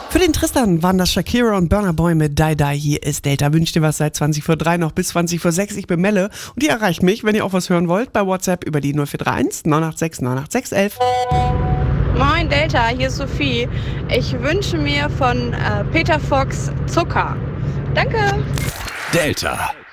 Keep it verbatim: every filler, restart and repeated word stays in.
Für den Tristan waren das Shakira und Burna Boy mit Die Die. Hier ist Delta. Wünscht dir was seit zwanzig vor drei noch bis zwanzig vor sechs. Ich bin Melle und ihr erreicht mich, wenn ihr auch was hören wollt, bei WhatsApp über die null vier drei eins neun acht sechs neun acht sechs elf. Moin Delta, hier ist Sophie. Ich wünsche mir von äh, Peter Fox Zucker. Danke. Delta.